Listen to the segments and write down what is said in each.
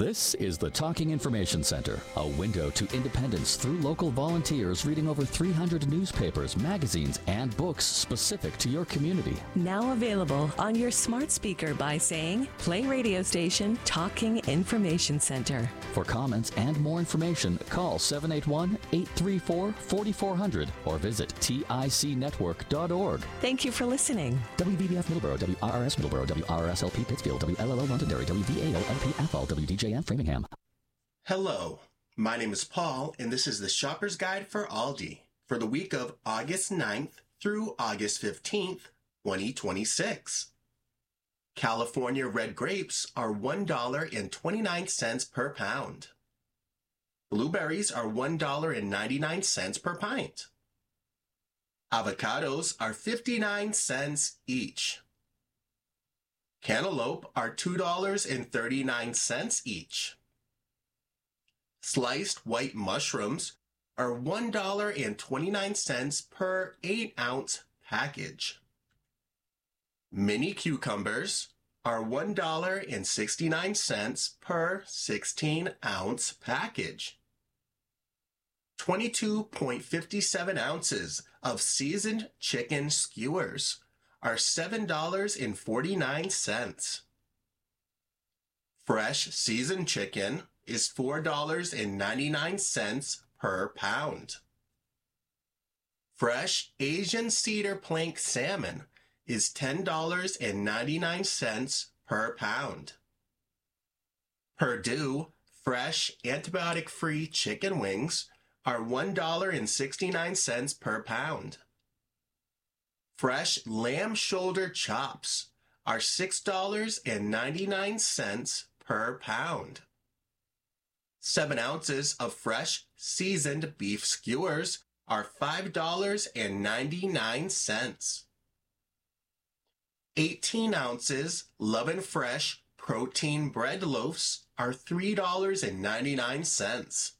This is the Talking Information Center, a window to independence through local volunteers reading over 300 newspapers, magazines, and books specific to your community. Now available on your smart speaker by saying, play radio station Talking Information Center. For comments and more information, call 781-834-4400 or visit ticnetwork.org. Thank you for listening. WBBF Middleborough, WRRS Middleborough, WRSLP Pittsfield, WLLO Londonderry, WVAO LP Athol, WDJM Framingham. Hello, my name is Paul, and this is the Shopper's Guide for Aldi for the week of August 9th through August 15th, 2026. California red grapes are $1.29 per pound. Blueberries are $1.99 per pint. Avocados are 59 cents each. Cantaloupe are $2.39 each. Sliced white mushrooms are $1.29 per 8-ounce package. Mini cucumbers are $1.69 per 16-ounce package. 22.57 ounces of seasoned chicken skewers are $7.49. Fresh seasoned chicken is $4.99 per pound. Fresh Asian cedar plank salmon is $10.99 per pound. Perdue fresh antibiotic-free chicken wings are $1.69 per pound. Fresh lamb shoulder chops are $6.99 per pound. 7 ounces of fresh seasoned beef skewers are $5.99. 18 ounces Love and Fresh protein bread loaves are $3.99.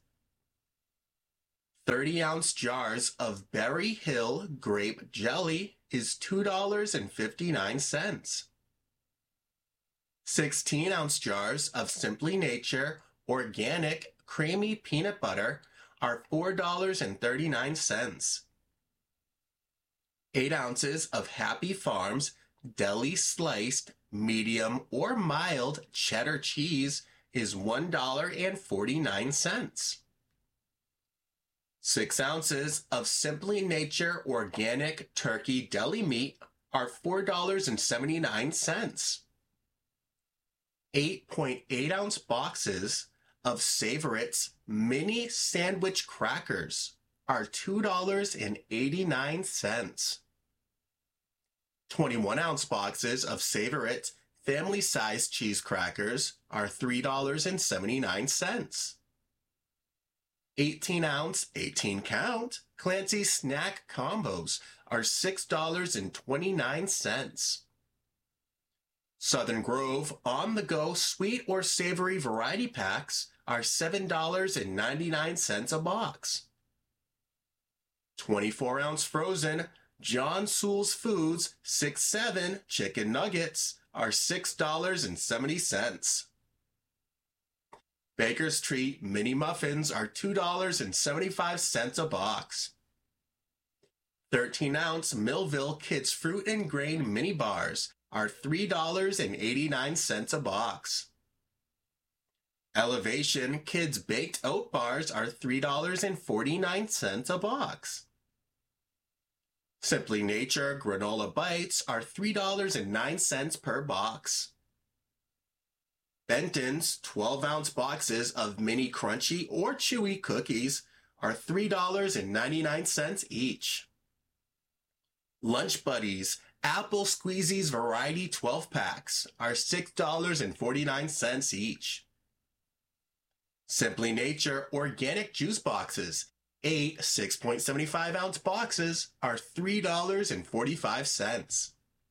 30-ounce jars of Berry Hill grape jelly is $2.59. 16-ounce jars of Simply Nature organic creamy peanut butter are $4.39. 8 ounces of Happy Farms deli sliced medium or mild cheddar cheese is $1.49. 6 ounces of Simply Nature organic turkey deli meat are $4.79. 8.8-ounce boxes of Savorit's mini sandwich crackers are $2.89. 21-ounce boxes of Savorit's family-sized cheese crackers are $3.79. 18-ounce, 18-count Clancy snack combos are $6.29. Southern Grove on-the-go sweet or savory variety packs are $7.99 a box. 24-ounce frozen John Sewell's Foods 6-7 chicken nuggets are $6.70. Baker's Treat mini muffins are $2.75 a box. 13-ounce Millville Kids Fruit and Grain mini bars are $3.89 a box. Elevation Kids Baked Oat bars are $3.49 a box. Simply Nature Granola Bites are $3.09 per box. Benton's 12-ounce boxes of mini crunchy or chewy cookies are $3.99 each. Lunch Buddies Apple Squeezies Variety 12-packs are $6.49 each. Simply Nature Organic Juice Boxes, 8 6.75-ounce boxes are $3.45.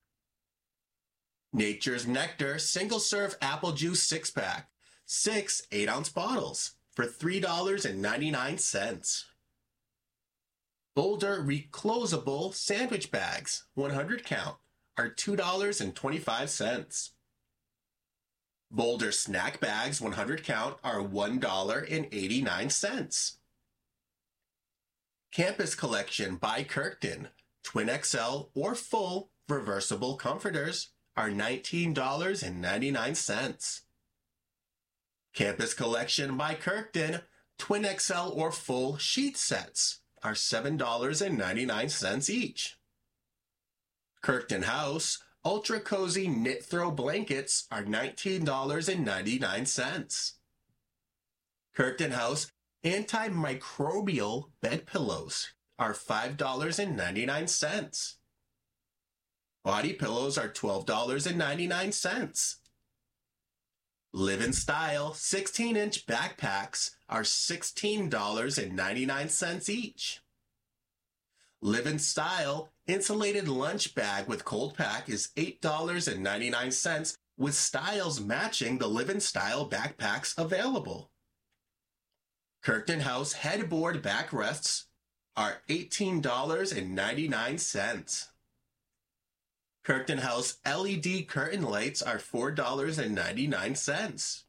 Nature's Nectar single-serve apple juice 6-pack, 6 8-ounce bottles for $3.99. Boulder reclosable sandwich bags, 100 count, are $2.25. Boulder snack bags 100 count are $1.89. Campus Collection by Kirkton, Twin XL or full reversible comforters are $19.99. Campus Collection by Kirkton, Twin XL or full sheet sets are $7.99 each. Kirkton House Ultra Cozy Knit Throw Blankets are $19.99. Kirkton House Antimicrobial Bed Pillows are $5.99. Body pillows are $12.99. Live in Style 16-inch backpacks are $16.99 each. Live in Style insulated lunch bag with cold pack is $8.99 with styles matching the Live in Style backpacks available. Kirkton House headboard backrests are $18.99. Kirkton House LED curtain lights are $4.99.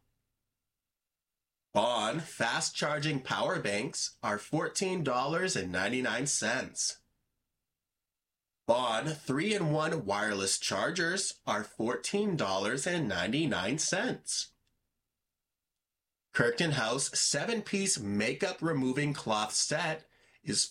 Bond fast charging power banks are $14.99. Bond 3-in-1 wireless chargers are $14.99. Kirkton House 7-piece makeup removing cloth set is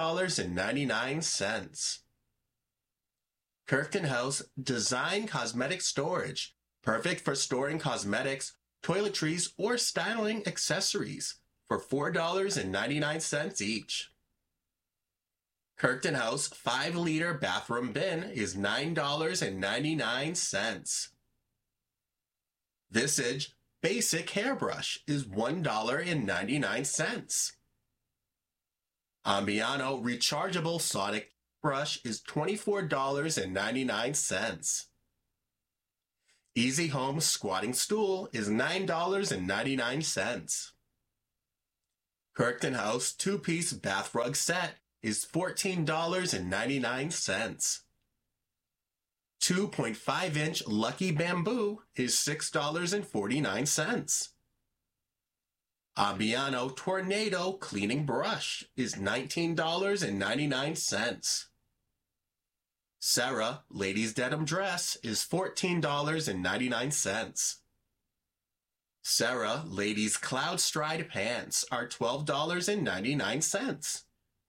$4.99. Kirkton House Design Cosmetic Storage, perfect for storing cosmetics, toiletries, or styling accessories for $4.99 each. Kirkton House 5-liter bathroom bin is $9.99. Visage Basic Hairbrush is $1.99. Ambiano Rechargeable Sonic Brush is $24.99. Easy Home Squatting Stool is $9.99. Kirkton House 2-piece bath rug set is $14.99. 2.5-inch Lucky Bamboo is $6.49. Ambiano Tornado Cleaning Brush is $19.99. Sarah Ladies Denim Dress is $14.99. Sarah Ladies Cloud Stride Pants are $12.99.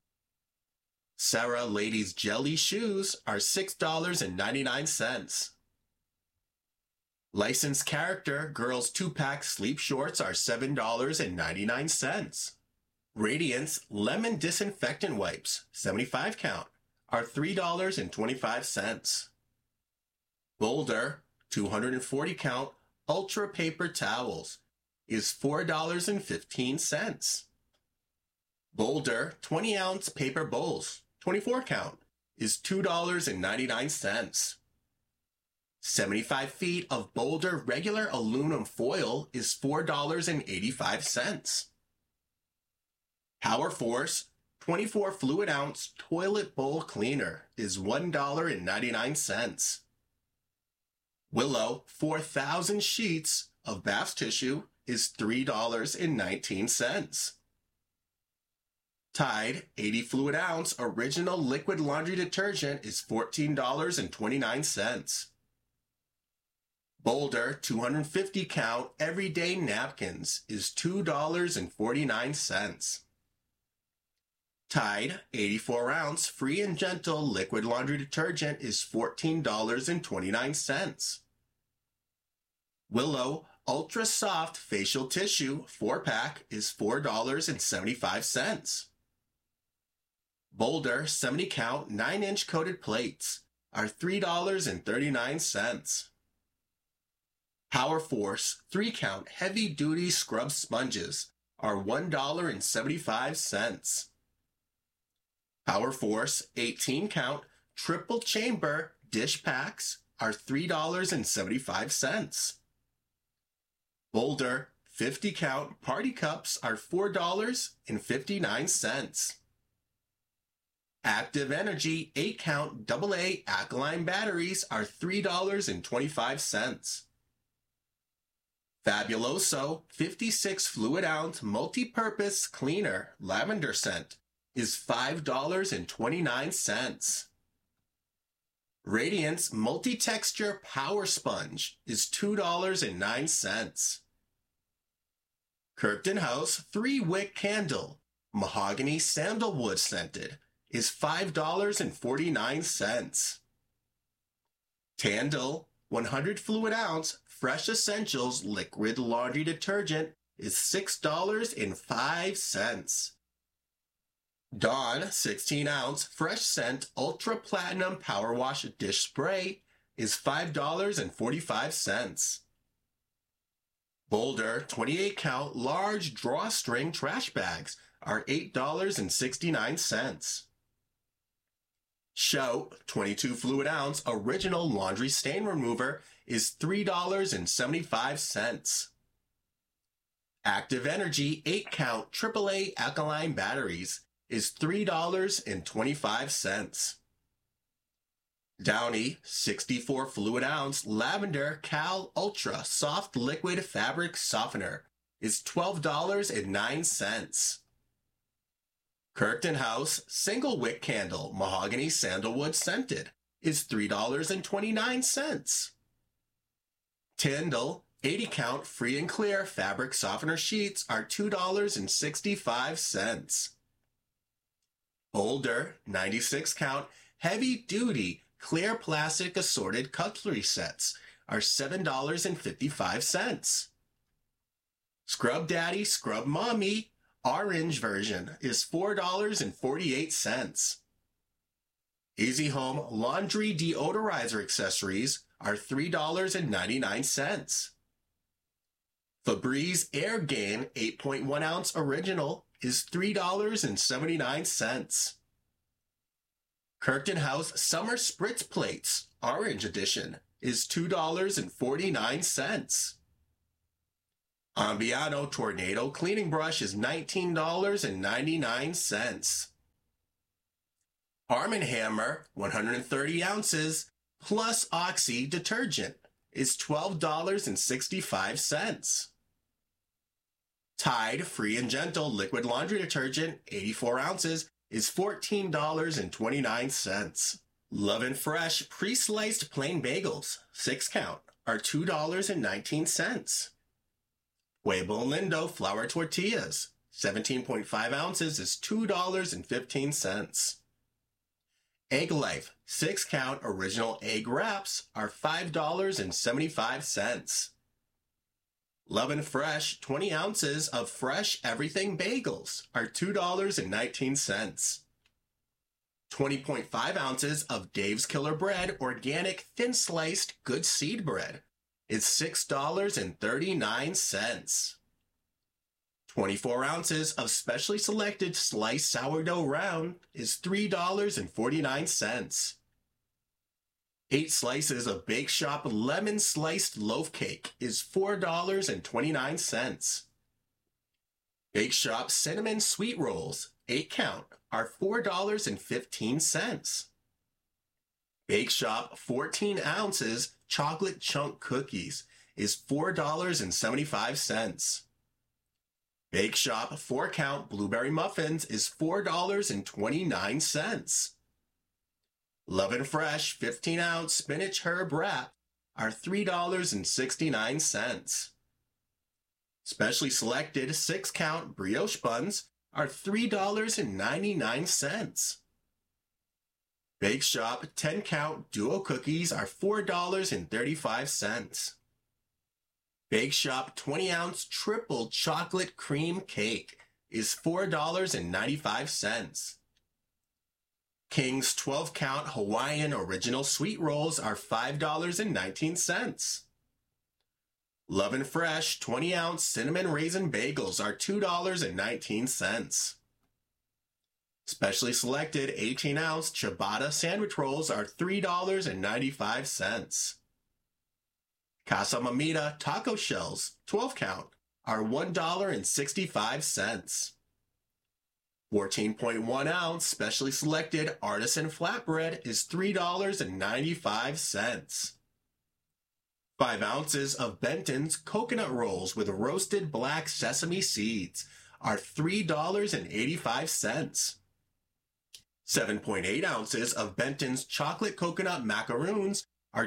Sarah Ladies Jelly Shoes are $6.99. Licensed Character Girls 2-pack Sleep Shorts are $7.99. Radiance Lemon Disinfectant Wipes, 75 count, are $3.25. Boulder 240 count Ultra Paper Towels is $4.15. Boulder 20-ounce Paper Bowls, 24 count, is $2.99. 75 feet of Boulder regular aluminum foil is $4.85. Power Force 24 fluid ounce toilet bowl cleaner is $1.99. Willow 4,000 sheets of bath tissue is $3.19. Tide 80 fluid ounce original liquid laundry detergent is $14.29. Boulder 250 count everyday napkins is $2.49. Tide 84 ounce free and gentle liquid laundry detergent is $14.29. Willow Ultra Soft Facial Tissue 4-pack is $4.75. Boulder 70 count 9-inch coated plates are $3.39. Power Force 3 count heavy duty scrub sponges are $1.75. Power Force 18 count triple chamber dish packs are $3.75. Boulder 50 count party cups are $4.59. Active Energy 8 count AA alkaline batteries are $3.25. Fabuloso 56 fluid ounce multi-purpose cleaner lavender scent is $5.29. Radiance multi-texture power sponge is $2.09. Kirkton House 3-wick candle mahogany sandalwood scented is $5.49. Tandil 100 fluid ounce Fresh Essentials liquid laundry detergent is $6.05. Dawn 16 ounce Fresh Scent Ultra Platinum Power Wash dish spray is $5.45. Boulder 28 count large drawstring trash bags are $8.69. Shout 22 fluid ounce original laundry stain remover is $3.75. Active Energy 8 count AAA alkaline batteries is $3.25. Downy 64 fluid ounce lavender Cal Ultra soft liquid fabric softener is $12.09. Kirkton House single wick candle mahogany sandalwood scented is $3.29. Tandil 80 count free and clear fabric softener sheets are $2.65. Boulder 96 count heavy duty clear plastic assorted cutlery sets are $7.55. Scrub Daddy Scrub Mommy orange version is $4.48. Easy Home laundry deodorizer accessories are $3.99. Febreze Air Gain 8.1 ounce original is $3.79. Kirkton House Summer Spritz Plates Orange Edition is $2.49. Ambiano Tornado Cleaning Brush is $19.99. Arm & Hammer 130 ounces plus Oxy detergent is $12.65. Tide Free and Gentle liquid laundry detergent 84 ounces is $14.29. Love and Fresh pre-sliced plain bagels 6 count are $2.19. Huevo Lindo flour tortillas 17.5 ounces is $2.15. Egg Life 6 count original egg wraps are $5.75. Love and Fresh 20 ounces of fresh everything bagels are $2.19. 20.5 ounces of Dave's Killer Bread organic thin sliced good seed bread is $6.39. 24 ounces of specially selected sliced sourdough round is $3.49. 8 slices of Bake Shop lemon sliced loaf cake is $4.29. Bake Shop cinnamon sweet rolls 8 count are $4.15. Bake Shop 14 ounces chocolate chunk cookies is $4.75. Bake Shop 4 count blueberry muffins is $4.29. Love and Fresh 15 ounce spinach herb wrap are $3.69. Specially selected 6 count brioche buns are $3.99. Bake Shop 10 count duo cookies are $4.35. Bake Shop 20 ounce triple chocolate cream cake is $4.95. King's 12 count Hawaiian original sweet rolls are $5.19. Love and Fresh 20 ounce cinnamon raisin bagels are $2.19. Specially selected 18 ounce ciabatta sandwich rolls are $3.95. Casa Mamita taco shells 12 count are $1.65. 14.1 ounce specially selected artisan flatbread is $3.95. 5 ounces of Benton's coconut rolls with roasted black sesame seeds are $3.85. 7.8 ounces of Benton's chocolate coconut macaroons are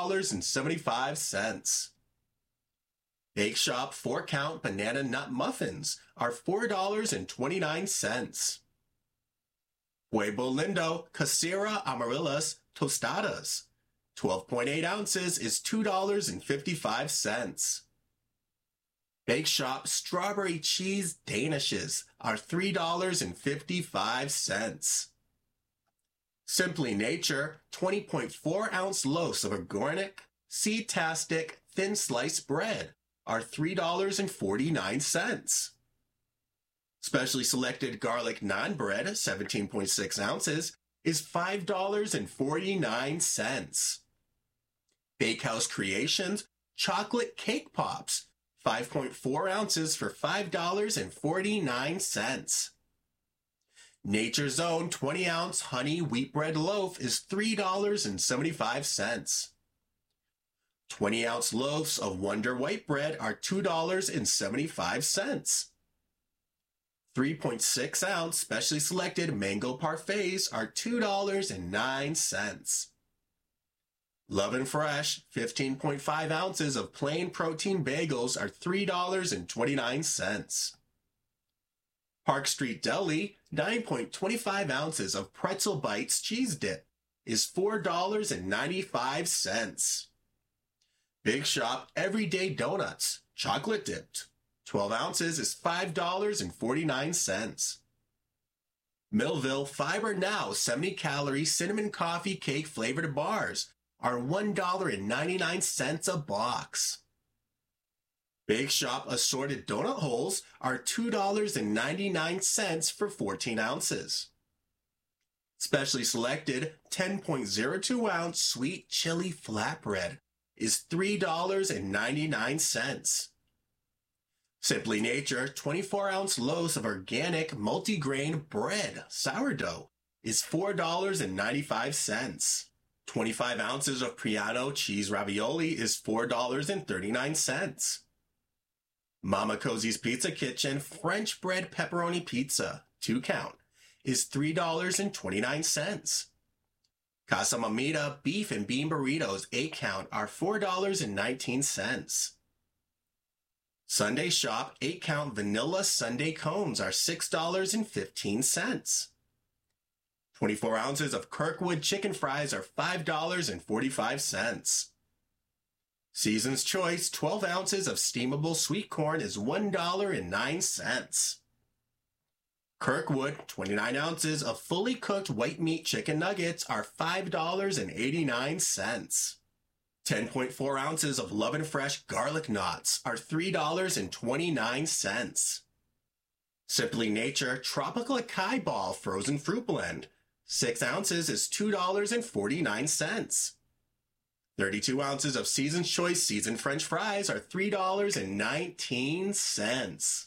$2.75. Bake Shop 4-count banana nut muffins are $4.29. Pueblo Lindo Casera Amarillas Tostadas, 12.8 ounces is $2.55. Bake Shop Strawberry Cheese Danishes are $3.55. Simply Nature 20.4-ounce loaves of organic, seed-tastic, thin sliced bread are $3.49. Specially selected garlic naan bread, 17.6 ounces, is $5.49. Bakehouse Creations Chocolate Cake Pops, 5.4 ounces for $5.49. Nature's Own 20-ounce honey wheat bread loaf is $3.75. 20-ounce loaves of Wonder White bread are $2.75. 3.6-ounce specially selected mango parfaits are $2.09. Love and Fresh 15.5 ounces of plain protein bagels are $3.29. Park Street Deli 9.25 ounces of pretzel bites cheese dip is $4.95. Big Shop Everyday Donuts chocolate dipped 12 ounces is $5.49. Millville Fiber Now 70-calorie cinnamon coffee cake flavored bars are $1.99 a box. Bake Shop assorted donut holes are $2.99 for 14 ounces. Specially selected 10.02-ounce sweet chili flatbread is $3.99. Simply Nature 24-ounce loaves of organic multigrain bread sourdough is $4.95. 25 ounces of Priano cheese ravioli is $4.39. Mama Cozy's Pizza Kitchen French bread pepperoni pizza, 2-count, is $3.29. Casa Mamita beef and bean burritos, 8-count, are $4.19. Sunday Shop 8-count vanilla sundae cones are $6.15. 24 ounces of Kirkwood chicken fries are $5.45. Season's Choice 12 ounces of steamable sweet corn is $1.09. Kirkwood 29 ounces of fully cooked white meat chicken nuggets are $5.89. 10.4 ounces of Love and Fresh garlic knots are $3.29. Simply Nature Tropical Acai Ball frozen fruit blend, 6 ounces is $2.49. 32 ounces of Season's Choice seasoned French fries are $3.19.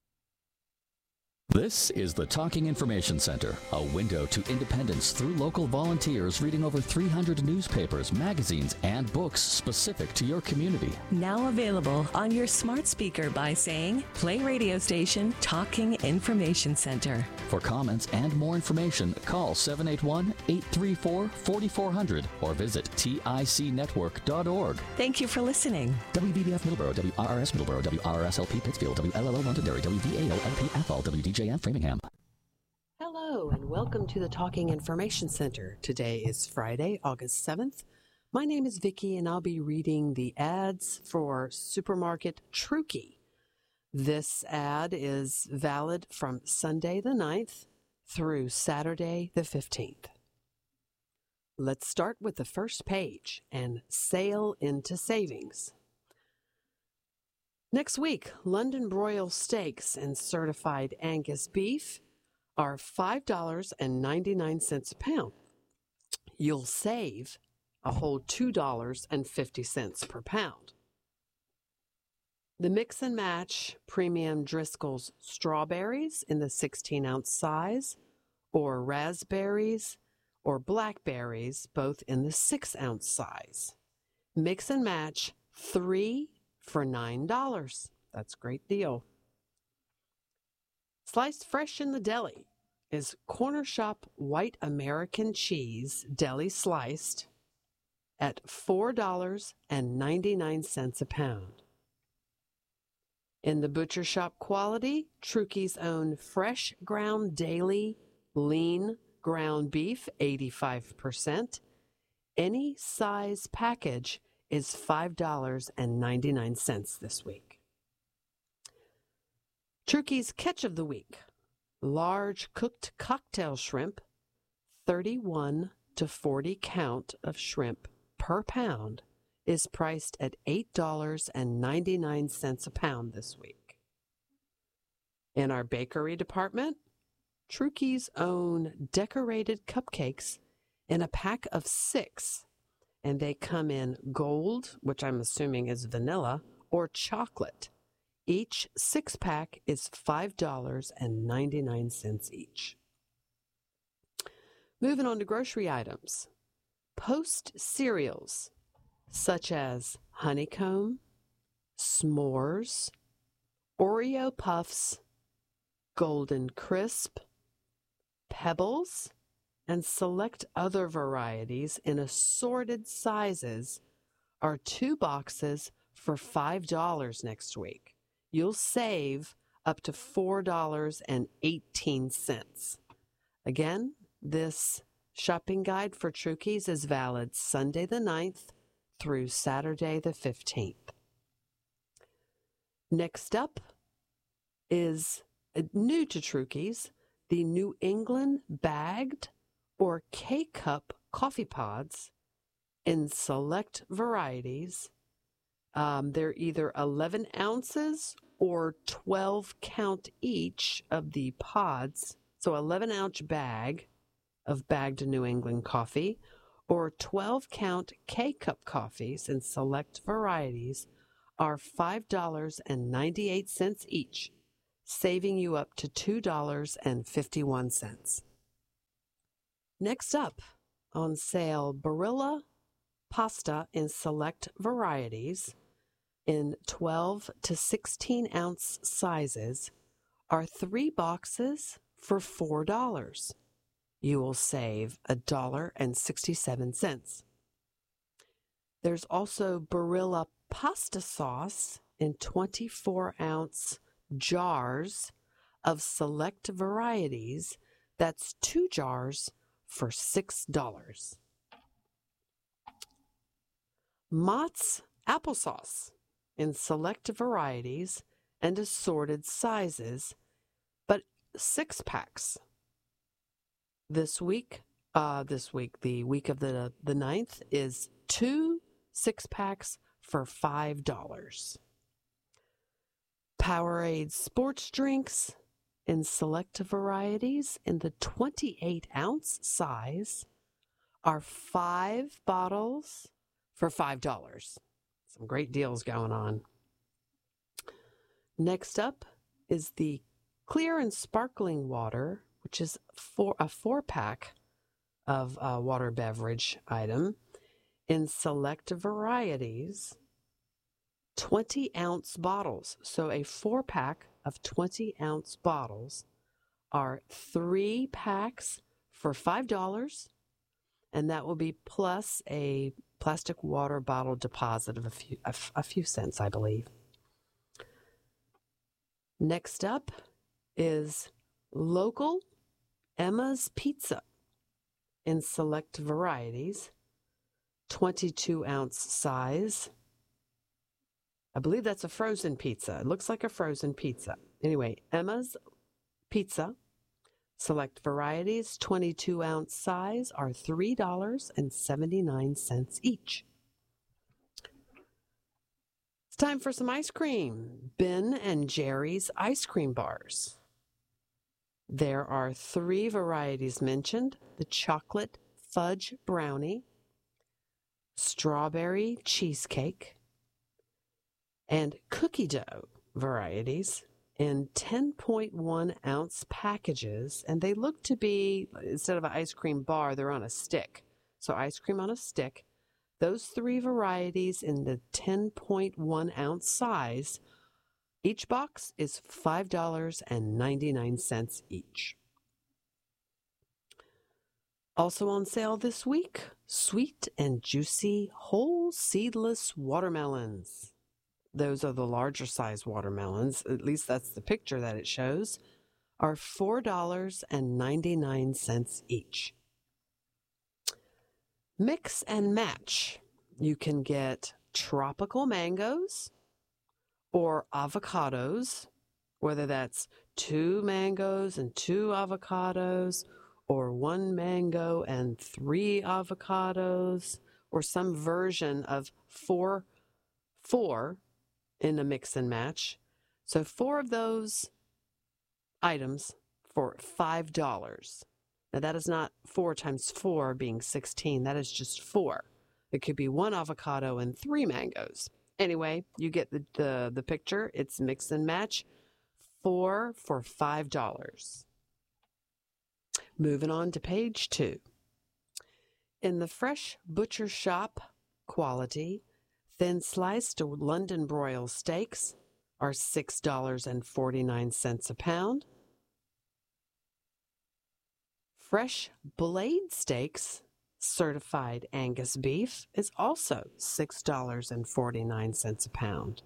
This is the Talking Information Center, a window to independence through local volunteers reading over 300 newspapers, magazines, and books specific to your community. Now available on your smart speaker by saying, play radio station Talking Information Center. For comments and more information, call 781-834-4400 or visit ticnetwork.org. Thank you for listening. WBBF Middleborough, WRRS Middleborough, WRSLP Pittsfield, WLLO Londonderry, WVAO-LP Athol, WDJM Framingham. Hello and welcome to the Talking Information Center. Today is Friday, August 7th. My name is Vicki and I'll be reading the ads for Supermarket Trukey. This ad is valid from Sunday the 9th through Saturday the 15th. Let's start with the first page and sail into savings. Next week, London broil steaks and certified Angus beef are $5.99 a pound. You'll save a whole $2.50 per pound. The Mix and Match Premium Driscoll's strawberries in the 16-ounce size, or raspberries or blackberries, both in the 6-ounce size. Mix and Match 3 for $9. That's a great deal. Sliced fresh in the deli is Corner Shop White American Cheese Deli Sliced at $4.99 a pound. In the butcher shop quality, Truckey's own fresh ground daily lean ground beef, 85%. Any size package is $5.99 this week. Truckey's Catch of the Week, large cooked cocktail shrimp, 31 to 40 count of shrimp per pound, is priced at $8.99 a pound this week. In our bakery department, Truckey's own decorated cupcakes in a pack of 6, and they come in gold, which I'm assuming is vanilla, or chocolate. Each 6-pack is $5.99 each. Moving on to grocery items. Post cereals such as honeycomb, s'mores, Oreo Puffs, Golden Crisp, Pebbles, and select other varieties in assorted sizes are 2 boxes for $5 next week. You'll save up to $4.18. Again, this shopping guide for Truckey's is valid Sunday the 9th through Saturday the 15th. Next up is new to Truckey's, the New England bagged or K-Cup coffee pods in select varieties. They're either 11 ounces or 12 count each of the pods. So 11-ounce bag of bagged New England coffee or 12 count K-Cup coffees in select varieties are $5.98 each, saving you up to $2.51. Next up, on sale, Barilla pasta in select varieties in 12 to 16 ounce sizes are 3 boxes for $4. You will save $1.67. There's also Barilla pasta sauce in 24-ounce jars of select varieties. That's 2 jars for $6. Mott's applesauce in select varieties and assorted sizes, but 6 packs. The week of the 9th, is 2 6-packs for $5. Powerade sports drinks in select varieties in the 28-ounce size are 5 bottles for $5. Some great deals going on. Next up is the clear and sparkling water, which is a 4-pack of water beverage item in select varieties, 20-ounce bottles. So a 4-pack of 20-ounce bottles are 3 packs for $5, and that will be plus a plastic water bottle deposit of a few cents, I believe. Next up is local Emma's Pizza in select varieties, 22-ounce size. I believe that's a frozen pizza. It looks like a frozen pizza. Anyway, Emma's Pizza, select varieties, 22-ounce size, are $3.79 each. It's time for some ice cream. Ben and Jerry's ice cream bars. There are 3 varieties mentioned: the chocolate fudge brownie, strawberry cheesecake, and cookie dough varieties in 10.1 ounce packages. And they look to be, instead of an ice cream bar, they're on a stick. So ice cream on a stick, Those 3 varieties in the 10.1 ounce size, each box is $5.99 each. Also on sale this week, sweet and juicy whole seedless watermelons. Those are the larger size watermelons, at least that's the picture that it shows, are $4.99 each. Mix and match. You can get tropical mangoes or avocados, whether that's 2 mangoes and 2 avocados, or 1 mango and 3 avocados, or some version of 4 in a mix and match. So 4 of those items for $5. Now that is not 4 times 4 being 16. That is just 4. It could be 1 avocado and 3 mangoes. Anyway, you get the picture. It's mix and match. 4 for $5. Moving on to page 2. In the fresh butcher shop quality, thin sliced London broil steaks are $6.49 a pound. Fresh blade steaks, certified Angus beef, is also $6.49 a pound.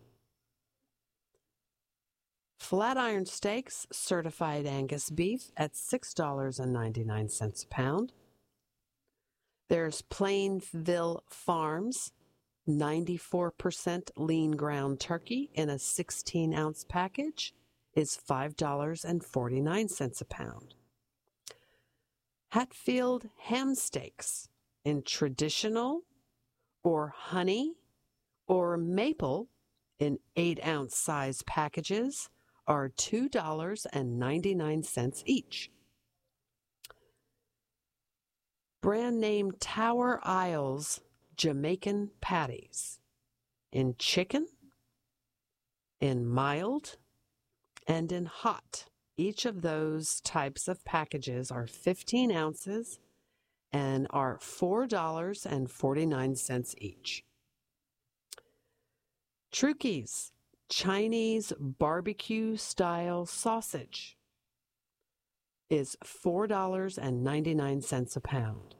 Flatiron steaks, certified Angus beef, at $6.99 a pound. There's Plainville Farms 94% lean ground turkey in a 16-ounce package is $5.49 a pound. Hatfield ham steaks in traditional or honey or maple in 8-ounce size packages are $2.99 each. Brand name Tower Isles Jamaican patties in chicken, in mild, and in hot. Each of those types of packages are 15 ounces and are $4.49 each. Trukey's Chinese barbecue style sausage is $4.99 a pound.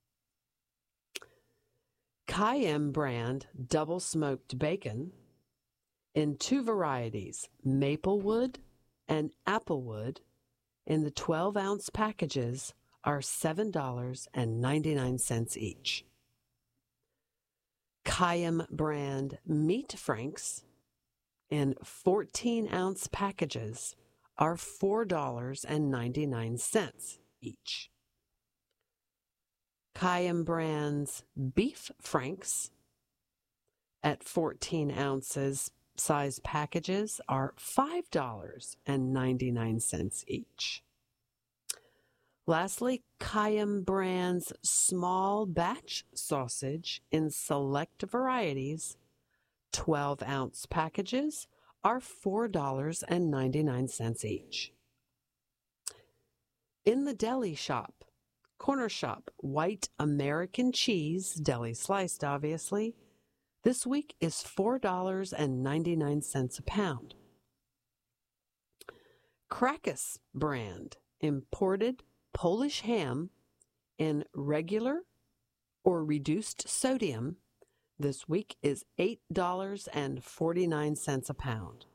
Cayenne brand double smoked bacon in 2 varieties, Maplewood and Applewood, in the 12-ounce packages are $7.99 each. Cayenne brand meat franks in 14-ounce packages are $4.99 each. Cayenne brand's beef franks at 14 ounces size packages are $5.99 each. Lastly, Cayenne brand's small batch sausage in select varieties, 12-ounce packages, are $4.99 each. In the deli shop, Corner Shop white American cheese, deli sliced obviously, this week is $4.99 a pound. Krakus brand imported Polish ham in regular or reduced sodium this week is $8.49 a pound.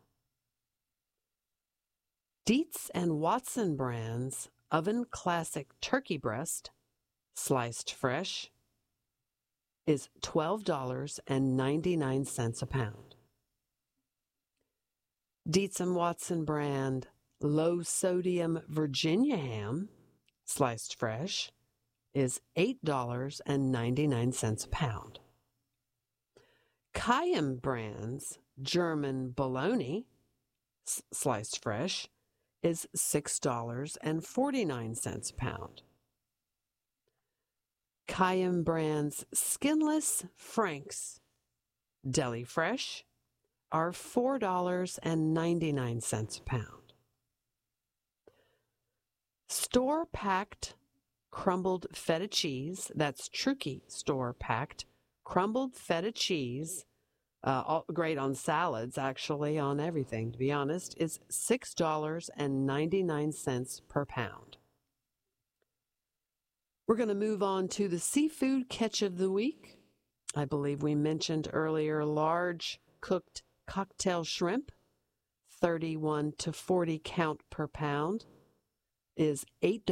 Dietz and Watson brands Oven Classic turkey breast, sliced fresh, is $12.99 a pound. Dietz and Watson brand low sodium Virginia ham, sliced fresh, is $8.99 a pound. Cayenne brand's German bologna, sliced fresh, is $6.49 a pound. Cayenne brand's skinless Franks, deli fresh, are $4.99 a pound. Store-packed crumbled feta cheese, that's Trukey store-packed crumbled feta cheese, great on salads, actually, on everything, to be honest, is $6.99 per pound. We're going to move on to the seafood catch of the week. I believe we mentioned earlier large cooked cocktail shrimp, 31 to 40 count per pound, is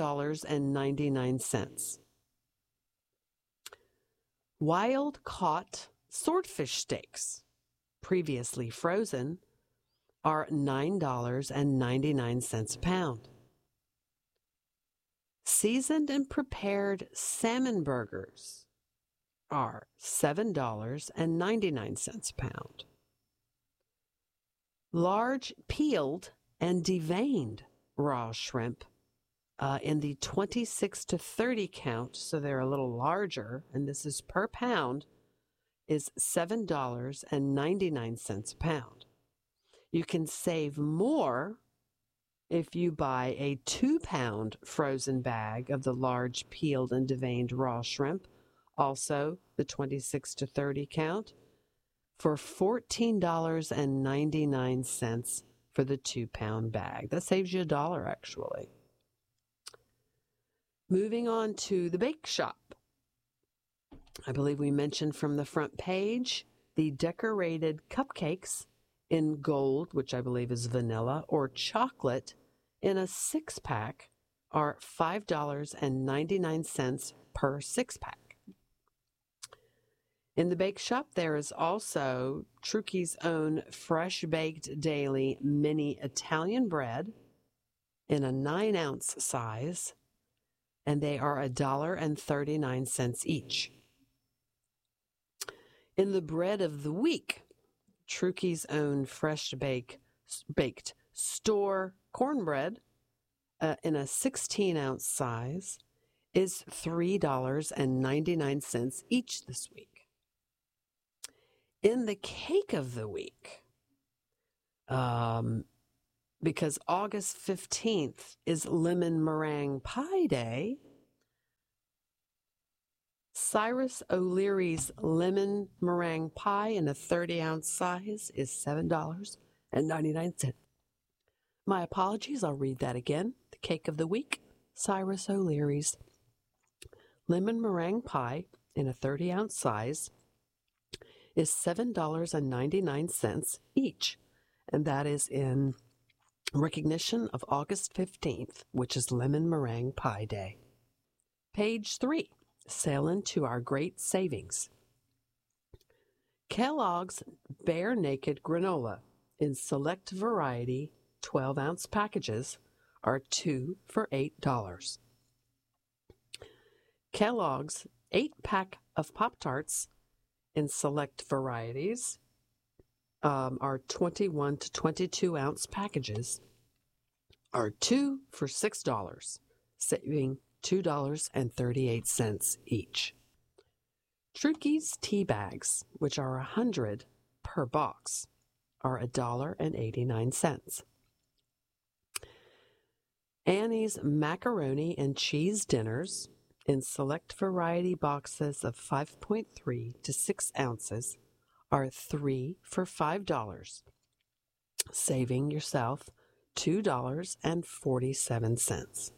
$8.99. Wild caught swordfish steaks, previously frozen, are $9.99 a pound. Seasoned and prepared salmon burgers are $7.99 a pound. Large peeled and deveined raw shrimp in the 26 to 30 count, so they're a little larger, and this is per pound, is $7.99 a pound. You can save more if you buy a 2-pound frozen bag of the large peeled and deveined raw shrimp, also the 26 to 30 count, for $14.99 for the 2-pound bag. That saves you $1, actually. Moving on to the bake shop. I believe we mentioned from the front page the decorated cupcakes in gold, which I believe is vanilla, or chocolate in a 6-pack are $5.99 per 6-pack. In the bake shop, there is also Trucchi's own fresh baked daily mini Italian bread in a 9-ounce size, and they are $1.39 each. In the bread of the week, Trucchi's own fresh baked store cornbread in a 16-ounce size is $3.99 each this week. In the cake of the week, because August 15th is Lemon Meringue Pie Day, Cyrus O'Leary's lemon meringue pie in a 30-ounce size is $7.99. My apologies, I'll read that again. The cake of the week, Cyrus O'Leary's lemon meringue pie in a 30-ounce size is $7.99 each, and that is in recognition of August 15th, which is Lemon Meringue Pie Day. Page 3, sailing to our great savings. Kellogg's Bare Naked Granola in select variety 12-ounce packages are 2 for $8. Kellogg's 8-pack of Pop-Tarts in select varieties are 21 to 22-ounce packages are 2 for $6, saving $2.38 each. Trucchi's tea bags, which are 100 per box, are $1.89. Annie's macaroni and cheese dinners in select variety boxes of 5.3 to 6 ounces are 3 for $5, saving yourself $2.47.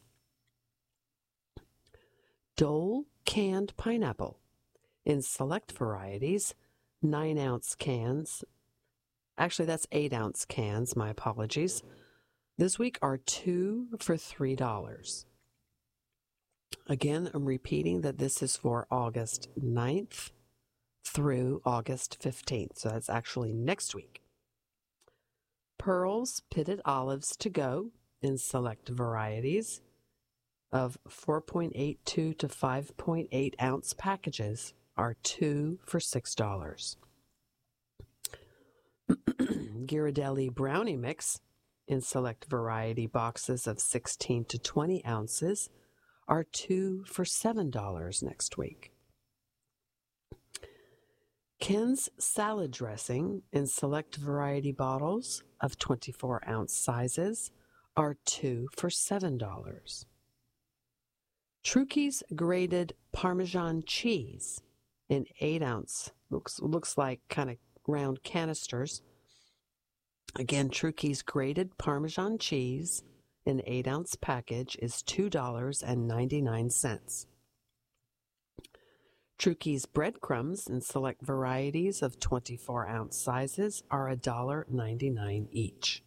Dole canned pineapple in select varieties, 9-ounce cans. Actually, that's 8-ounce cans, my apologies. This week are 2 for $3. Again, I'm repeating that this is for August 9th through August 15th, so that's actually next week. Pearl's pitted olives to go in select varieties of 4.82 to 5.8 ounce packages are 2 for $6. Ghirardelli brownie mix in select variety boxes of 16 to 20 ounces are 2 for $7 next week. Ken's salad dressing in select variety bottles of 24-ounce sizes are 2 for $7. Trucchi's grated Parmesan cheese in 8-ounce, looks like kind of round canisters. Again, Trukey's grated Parmesan cheese in 8-ounce package is $2.99. Trukey's breadcrumbs in select varieties of 24-ounce sizes are $1.99 each.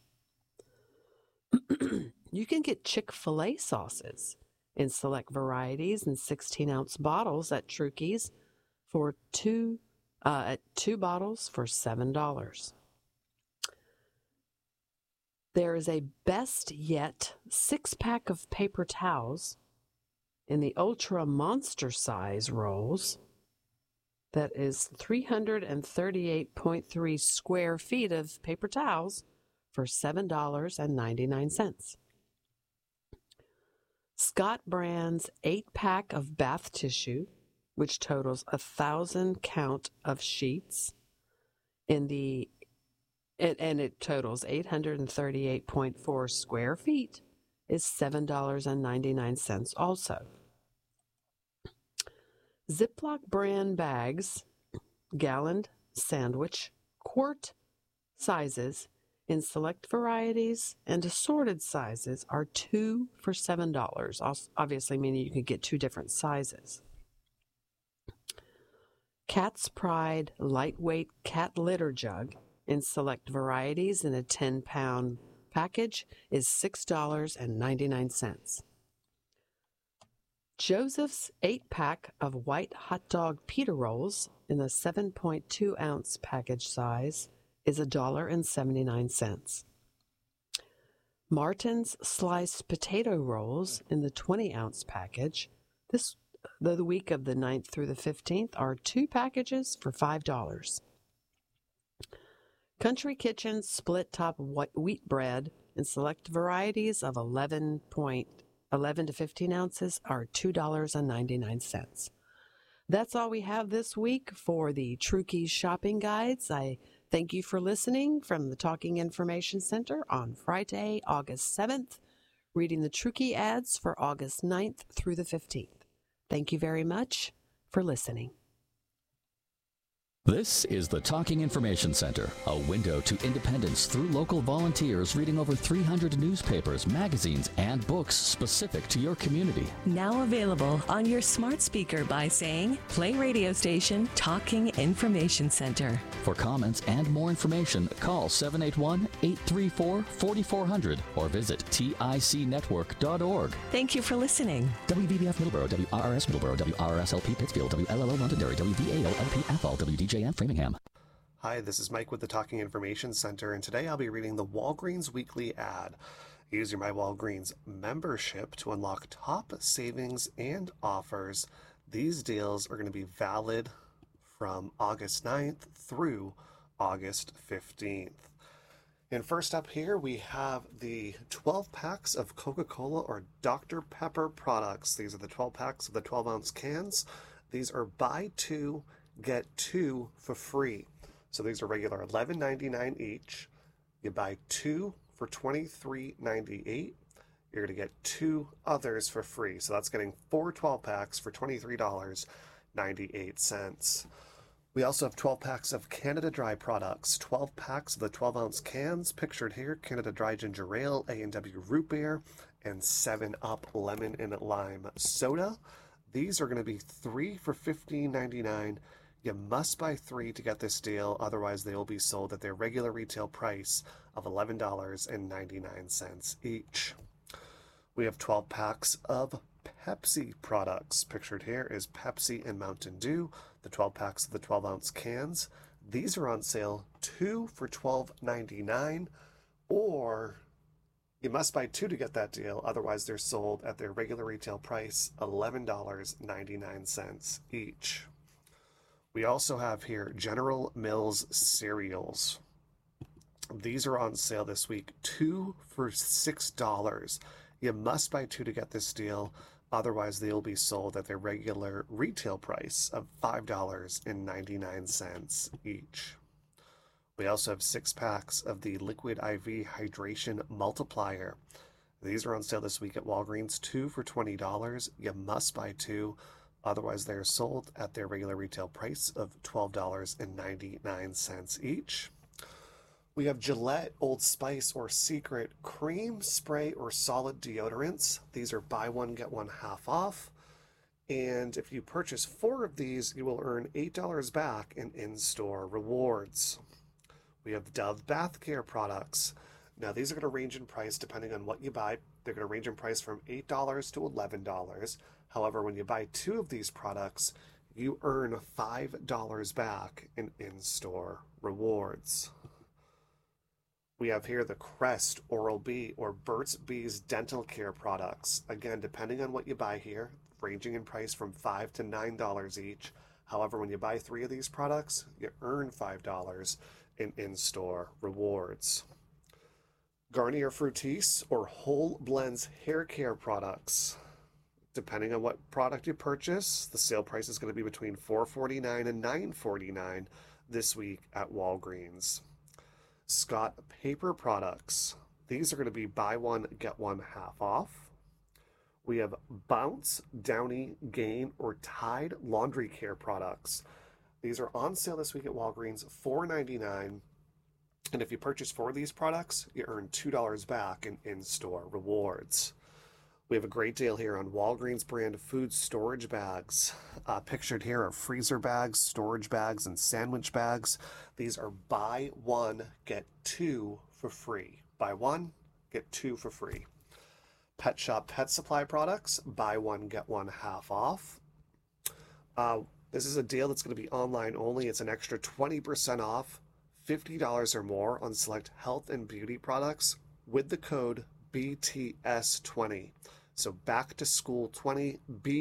You can get Chick-fil-A sauces in select varieties in 16-ounce bottles at Trukey's for two bottles for $7. There is a Best Yet 6-pack of paper towels in the Ultra Monster size rolls. That is 338.3 square feet of paper towels for $7.99. Scott Brand's 8-pack of bath tissue, which totals 1,000 count of sheets, and it totals 838.4 square feet, is $7.99 also. Ziploc brand bags, gallon sandwich, quart sizes in select varieties and assorted sizes are 2 for $7, obviously meaning you can get 2 different sizes. Cat's Pride lightweight cat litter jug in select varieties in a 10-pound package is $6.99. Joseph's 8-pack of white hot dog pita rolls in the 7.2-ounce package size is $1.79. Martin's sliced potato rolls in the 20-ounce package, the week of the 9th through the 15th, are 2 packages for $5. Country Kitchen's split-top wheat bread in select varieties of 11 to 15 ounces are $2.99. That's all we have this week for the Trukey's shopping guides. I thank you for listening from the Talking Information Center on Friday, August 7th, reading the Trukey ads for August 9th through the 15th. Thank you very much for listening. This is the Talking Information Center, a window to independence through local volunteers reading over 300 newspapers, magazines, and books specific to your community. Now available on your smart speaker by saying, play radio station Talking Information Center. For comments and more information, call 781-834-4400 or visit ticnetwork.org. Thank you for listening. WVBF Middleborough, WRRS Middleborough, WRSLP Pittsfield, WLLO Londonderry, WVAO-LP Athol, WDJN Framingham. Hi, this is Mike with the Talking Information Center, and today I'll be reading the Walgreens Weekly Ad. Use your My Walgreens membership to unlock top savings and offers. These deals are going to be valid from August 9th through August 15th. And first up here, we have the 12 packs of Coca-Cola or Dr. Pepper products. These are the 12 packs of the 12-ounce cans. These are buy 2, get 2 for free. So these are regular $11.99 each. You buy 2 for $23.98. You're going to get 2 others for free. So that's getting 4 12 packs for $23.98. We also have 12 packs of Canada Dry products. 12 packs of the 12-ounce cans pictured here: Canada Dry Ginger Ale, A&W Root Beer, and 7-Up Lemon and Lime Soda. These are going to be 3 for $15.99. You must buy 3 to get this deal, otherwise they will be sold at their regular retail price of $11.99 each. We have 12 packs of Pepsi products. Pictured here is Pepsi and Mountain Dew, the 12 packs of the 12-ounce cans. These are on sale 2 for $12.99, or you must buy 2 to get that deal, otherwise they're sold at their regular retail price, $11.99 each. We also have here General Mills cereals. These are on sale this week, 2 for $6. You must buy 2 to get this deal, otherwise they will be sold at their regular retail price of $5.99 each. We also have 6 packs of the Liquid IV Hydration Multiplier. These are on sale this week at Walgreens, 2 for $20. You must buy 2, Otherwise, they are sold at their regular retail price of $12.99 each. We have Gillette, Old Spice, or Secret cream, spray, or solid deodorants. These are buy one, get one half off. And if you purchase 4 of these, you will earn $8 back in-store rewards. We have Dove Bath Care products. Now, these are going to range in price depending on what you buy. They're going to range in price from $8 to $11. However, when you buy 2 of these products, you earn $5 back in-store rewards. We have here the Crest, Oral-B, or Burt's Bees dental care products. Again, depending on what you buy here, ranging in price from $5 to $9 each. However, when you buy 3 of these products, you earn $5 in-store rewards. Garnier Fructis, or Whole Blends hair care products. Depending on what product you purchase, the sale price is going to be between $4.49 and $9.49 this week at Walgreens. Scott paper products. These are going to be buy one, get one half off. We have Bounce, Downy, Gain, or Tide laundry care products. These are on sale this week at Walgreens, $4.99. And if you purchase 4 of these products, you earn $2 back in-store rewards. We have a great deal here on Walgreens brand food storage bags. Pictured here are freezer bags, storage bags, and sandwich bags. These are buy one, get 2 for free. Buy one, get 2 for free. Pet Shop pet supply products, buy one, get one half off. This is a deal that's going to be online only. It's an extra 20% off, $50 or more on select health and beauty products with the code BTS20. So back to school 20,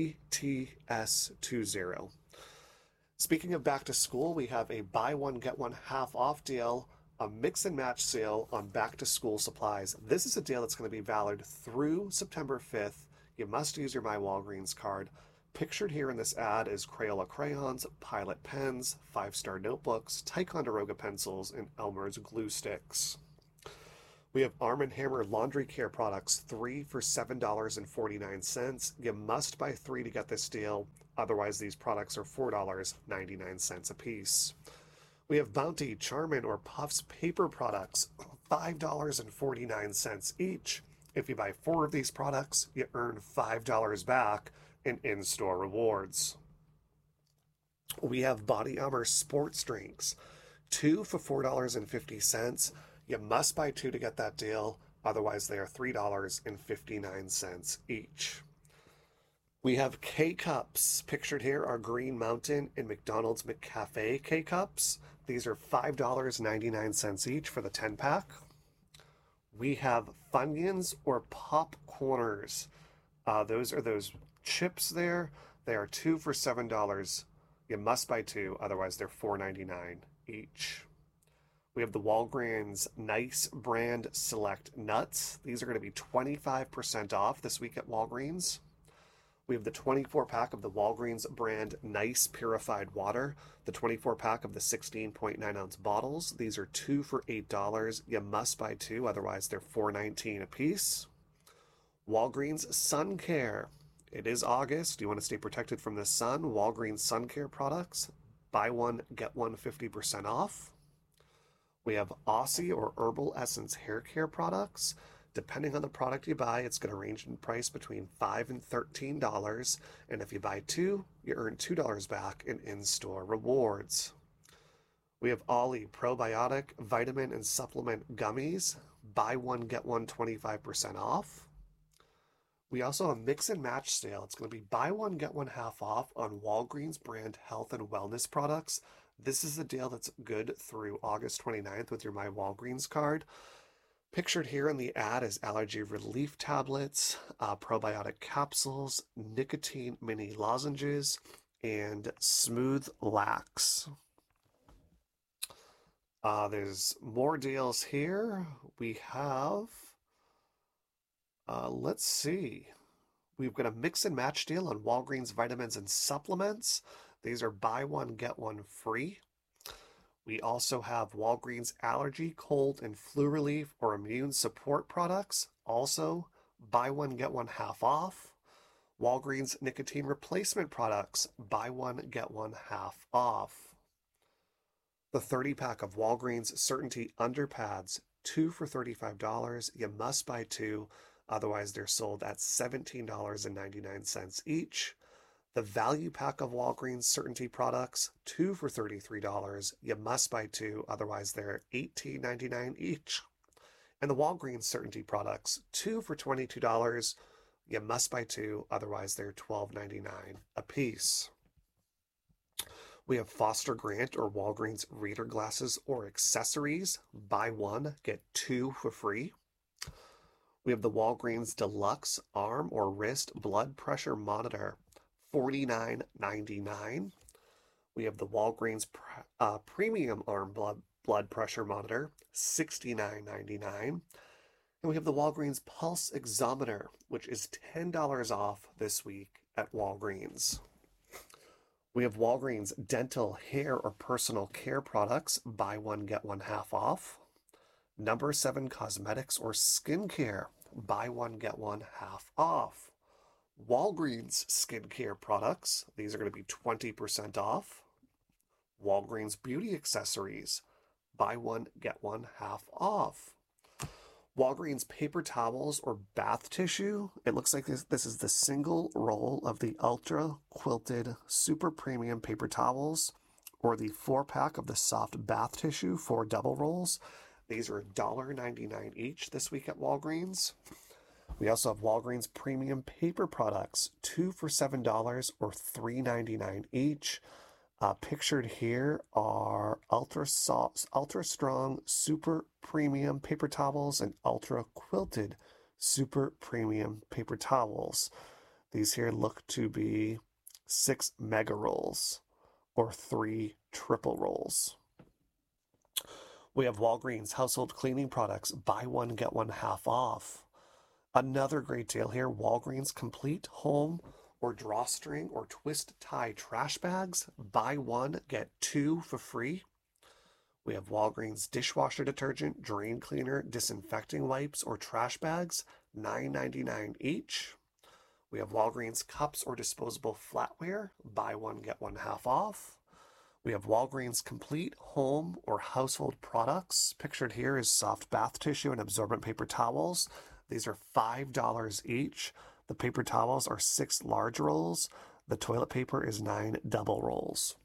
BTS20. Speaking of back to school, we have a buy one, get one half off deal, a mix and match sale on back to school supplies. This is a deal that's going to be valid through September 5th. You must use your My Walgreens card. Pictured here in this ad is Crayola crayons, Pilot pens, 5-star notebooks, Ticonderoga pencils, and Elmer's glue sticks. We have Arm & Hammer laundry care products, 3 for $7.49. You must buy 3 to get this deal. Otherwise, these products are $4.99 a piece. We have Bounty, Charmin, or Puffs paper products, $5.49 each. If you buy 4 of these products, you earn $5 back in-store rewards. We have Body Armor sports drinks, 2 for $4.50. You must buy 2 to get that deal. Otherwise, they are $3.59 each. We have K-Cups. Pictured here are Green Mountain and McDonald's McCafe K-Cups. These are $5.99 each for the 10-pack. We have Funyuns or Pop Corners. Those are those chips there. They are 2 for $7. You must buy 2, otherwise they're $4.99 each. We have the Walgreens Nice brand select nuts. These are going to be 25% off this week at Walgreens. We have the 24-pack of the Walgreens brand Nice purified water. The 24-pack of the 16.9-ounce bottles. These are 2 for $8. You must buy 2, otherwise they're $4.19 a piece. Walgreens Sun Care. It is August. You want to stay protected from the sun. Walgreens Sun Care products. Buy one, get one 50% off. We have Aussie or Herbal Essence hair care products. Depending on the product you buy, it's going to range in price between $5 and $13. And if you buy 2, you earn $2 back in-store rewards. We have Ollie probiotic vitamin and supplement gummies. Buy one, get one 25% off. We also have a mix and match sale. It's going to be buy one, get one half off on Walgreens brand health and wellness products. This is a deal that's good through August 29th with your My Walgreens card. Pictured here in the ad is allergy relief tablets, probiotic capsules, nicotine mini lozenges, and smooth lax. There's more deals here. We have, let's see. We've got a mix and match deal on Walgreens vitamins and supplements. These are buy one, get one free. We also have Walgreens allergy, cold, and flu relief or immune support products. Also, buy one, get one half off. Walgreens nicotine replacement products, buy one, get one half off. The 30-pack of Walgreens Certainty Underpads, 2 for $35. You must buy 2, otherwise they're sold at $17.99 each. The value pack of Walgreens Certainty products, 2 for $33. You must buy 2, otherwise they're $18.99 each. And the Walgreens Certainty products, 2 for $22. You must buy 2, otherwise they're $12.99 a piece. We have Foster Grant or Walgreens reader glasses or accessories. Buy 1, get 2 for free. We have the Walgreens Deluxe arm or wrist blood pressure monitor, $49.99. We have the Walgreens premium arm blood pressure monitor, $69.99. And we have the Walgreens Pulse Oximeter, which is $10 off this week at Walgreens. We have Walgreens dental, hair, or personal care products, buy 1, get 1 half off. Number 7 cosmetics or skincare, buy 1, get 1 half off. Walgreens skincare products, these are going to be 20% off. Walgreens beauty accessories, buy 1, get 1 half off. Walgreens paper towels or bath tissue. It looks like this is the single roll of the Ultra Quilted Super Premium paper towels, or the 4-pack of the soft bath tissue, 4 double rolls. These are $1.99 each this week at Walgreens. We also have Walgreens premium paper products, 2 for $7 or $3.99 each. Pictured here are ultra strong super premium paper towels and ultra quilted super premium paper towels. These here look to be 6 mega rolls or 3 triple rolls. We have Walgreens household cleaning products, buy 1, get 1 half off. Another great deal here, Walgreens complete home or drawstring or twist tie trash bags, buy 1, get 2 for free. We have Walgreens dishwasher detergent, drain cleaner, disinfecting wipes, or trash bags, $9.99 each. We have Walgreens cups or disposable flatware, buy 1, get 1 half off. We have Walgreens complete home or household products. Pictured here is soft bath tissue and absorbent paper towels. These are $5 each. The paper towels are 6 large rolls. The toilet paper is 9 double rolls.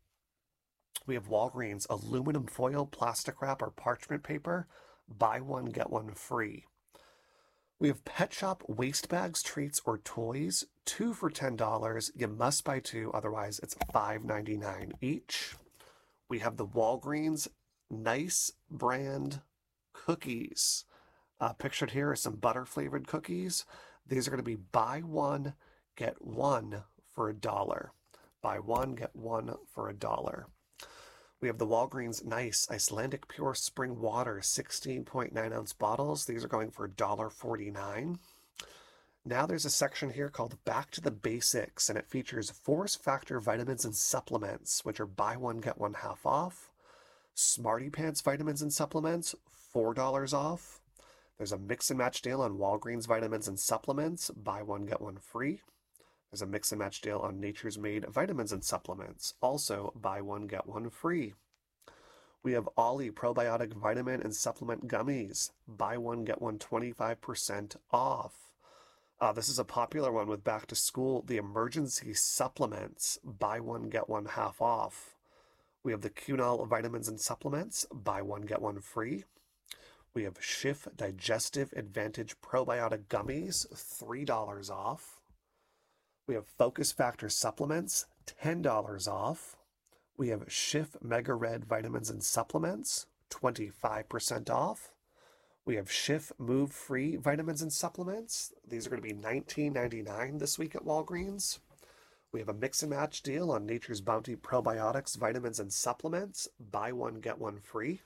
We have Walgreens aluminum foil, plastic wrap, or parchment paper. Buy 1, get 1 free. We have Pet Shop waste bags, treats, or toys. 2 for $10. You must buy 2, otherwise it's $5.99 each. We have the Walgreens Nice brand cookies. Pictured here are some butter-flavored cookies. These are going to be buy 1, get 1 for $1. Buy 1, get 1 for $1. We have the Walgreens Nice Icelandic Pure Spring Water 16.9-ounce bottles. These are going for $1.49. Now there's a section here called Back to the Basics, and it features Force Factor vitamins and supplements, which are buy 1, get 1 half off. Smarty Pants vitamins and supplements, $4 off. There's a mix and match deal on Walgreens vitamins and supplements, buy 1, get 1 free. There's a mix and match deal on Nature's Made vitamins and supplements, also buy 1, get 1 free. We have Ollie probiotic vitamin and supplement gummies, buy 1, get 1 25% off. This is a popular one with back to school, the emergency supplements, buy 1, get 1 half off. We have the Cunol vitamins and supplements, buy 1, get 1 free. We have Schiff Digestive Advantage Probiotic Gummies, $3 off. We have Focus Factor Supplements, $10 off. We have Schiff Mega Red Vitamins and Supplements, 25% off. We have Schiff Move Free Vitamins and Supplements. These are going to be $19.99 this week at Walgreens. We have a mix and match deal on Nature's Bounty Probiotics Vitamins and Supplements, buy 1, get 1 free.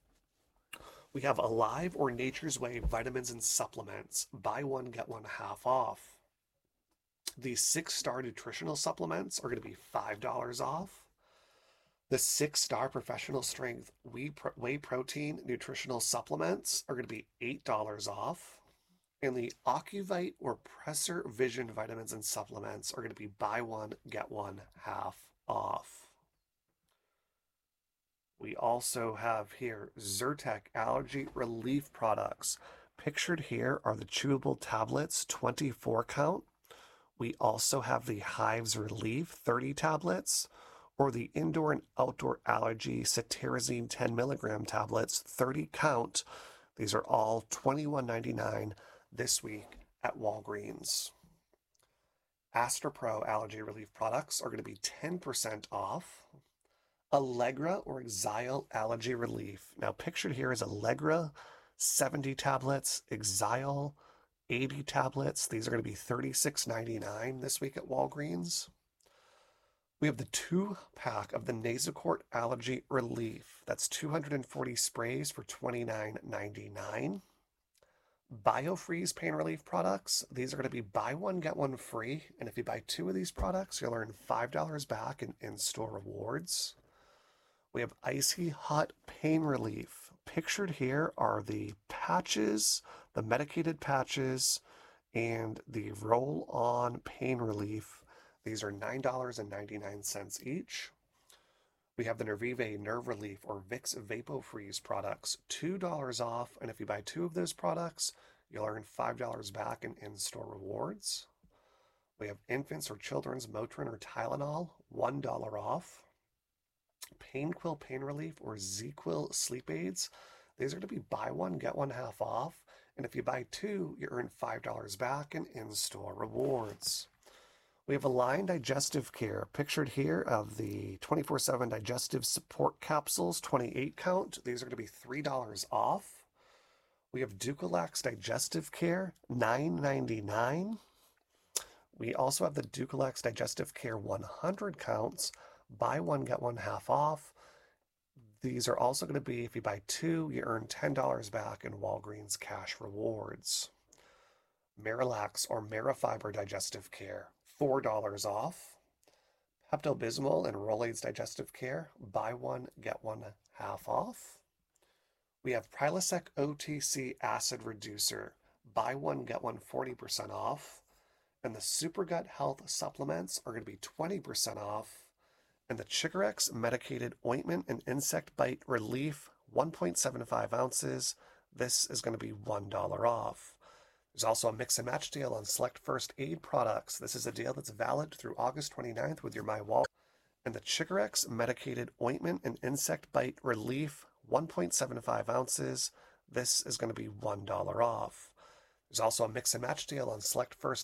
We have Alive or Nature's Way vitamins and supplements. Buy 1, get 1 half off. The 6-star nutritional supplements are going to be $5 off. The 6-star professional strength whey protein nutritional supplements are going to be $8 off. And the Ocuvite or Presser Vision vitamins and supplements are going to be buy one, get one half off. We also have here Zyrtec allergy relief products. Pictured here are the chewable tablets, 24 count. We also have the Hives Relief 30 tablets, or the indoor and outdoor allergy cetirizine 10 milligram tablets, 30 count. These are all $21.99 this week at Walgreens. Astropro allergy relief products are going to be 10% off. Allegra or Exile allergy relief. Now pictured here is Allegra 70 tablets, Exile 80 tablets. These are going to be $36.99 this week at Walgreens. We have the 2-pack of the Nasacort allergy relief. That's 240 sprays for $29.99. BioFreeze pain relief products. These are going to be buy one, get one free. And if you buy 2 of these products, you'll earn $5 back in in-store rewards. We have Icy Hot pain relief. Pictured here are the patches, the medicated patches, and the roll-on pain relief. These are $9.99 each. We have the Nervive Nerve Relief or Vicks VapoFreeze products, $2 off. And if you buy 2 of those products, you'll earn $5 back in in-store rewards. We have infants or children's Motrin or Tylenol, $1 off. PainQuil pain relief or ZQuil sleep aids. These are to be buy one, get one half off. And if you buy 2, you earn $5 back in in-store rewards. We have Align Digestive Care, pictured here of the 24/7 digestive support capsules, 28 count. These are going to be $3 off. We have Ducalax Digestive Care, $9.99. We also have the Ducalax Digestive Care 100 counts, buy one, get one half off. These are also going to be, if you buy 2, you earn $10 back in Walgreens cash rewards. Marilax or Marifiber Digestive Care, $4 off. Pepto-Bismol and Rolaids Digestive Care, buy one, get one half off. We have Prilosec OTC Acid Reducer, buy one, get one 40% off. And the Supergut Health Supplements are going to be 20% off. And the Chicorex Medicated Ointment and Insect Bite Relief, 1.75 ounces. This is going to be $1 off. There's also a mix and match deal on select first aid products. This is a deal that's valid through August 29th with your MyWal. And the Chicorex Medicated Ointment and Insect Bite Relief, 1.75 ounces. This is going to be $1 off. There's also a mix and match deal on select first